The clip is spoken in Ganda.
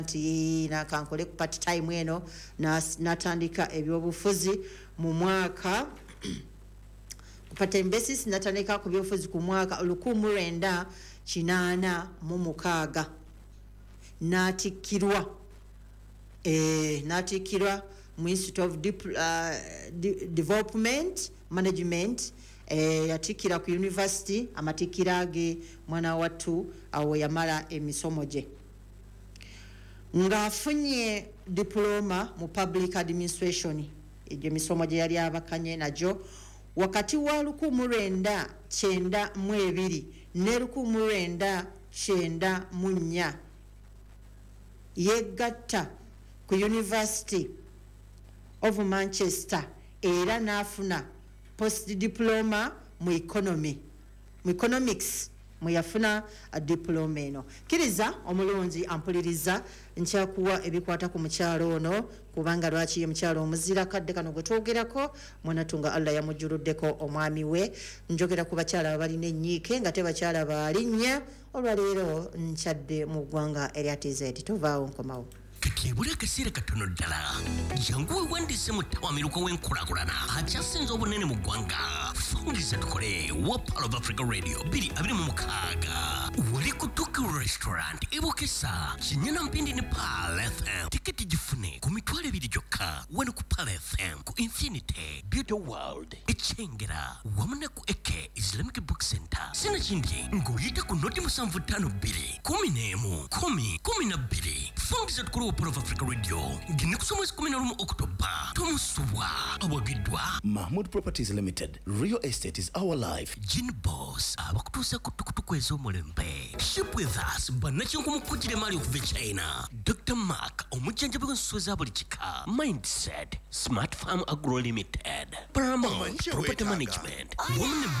nti nakankole ku part time eno natandika ebyobufuzi mu mwaka part time basis natandika ku byobufuzi ku mwaka 1986 natikirwa mu Institute of Development Management yatikira ku university amatikira ge mwana wattu awo yamala emisomo gye ngafunye diploma mu public administration ejo misomo gye yali abakanye najo wakati wa 1992 ne 1994 yegatta ku University of Manchester era nafuna post diploma mu economics muyafuna a diploma eno kiriza omulonzi ampuliriza nchakuwa ebikwata ku mukyalo ono kubanga lwaki ye mukyalo omuzira kadde kano gwe twogerako mwanatunga Allah yamujjuruddeko omwami we njogera ku bakyala abalina enyiike nga tebakyala baalinya olwaleero nchadde mu ggwanga erya TZ tovaawo nkomawo kakebula akaseera katono ddala jangu wewandise mu ttawamiruka w'enkulaakulana akyasinze obunene mu ggwanga fungiza tukole wa Pearl of Africa Radio 226 wali ku Tuku Restaurant ebokesa kinyana mpindi ne Pearl FM tiketi gifune ku mitwalo 2 gyokka wano ku Pearl FM ku Infinity Beauty World echengera wamuna ku Eke Islamic Book Center sina kindi ng'oyita ku noti 752 10 fungiza tukole Pearl of Africa Radio gine kusoma 11 October tomusubwa awagidwa Mahmood Properties Limited. Real estate is our life. Gin Boss abakutuusa ku tukutuku ez'omulembe. Ship with us bannakinku mukujjire mali okuva China. Dr. Mark omujjanjabi w'ensuso za buli kika. Mindset Smart Farm Agro Limited. Paramount Property Management. Women